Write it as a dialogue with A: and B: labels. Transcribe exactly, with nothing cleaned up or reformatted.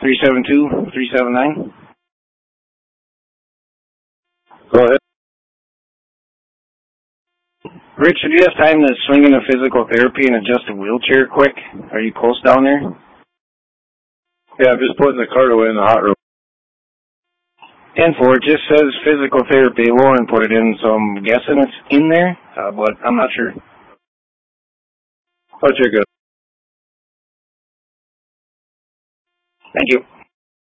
A: three seven two, three seven nine.
B: Go ahead.
A: Rich, do you have time to swing into physical therapy and adjust a wheelchair quick? Are you close down there?
B: Yeah, I'm just putting the cart away in the hot room.
A: ten four, it just says physical therapy. Lauren put it in, so I'm guessing it's in there, uh, but I'm not sure.
B: I'll check it out.
A: Thank you.